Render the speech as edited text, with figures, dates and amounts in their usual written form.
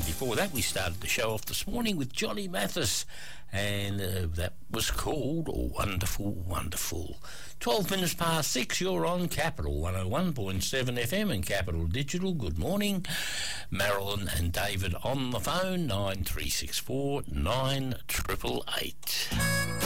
before that we started the show off this morning with Johnny Mathis, and that was called Wonderful Wonderful. 12 minutes past 6, you're on Capital 101.7 FM and Capital Digital. Good morning. Marilyn and David on the phone, 9364 9888.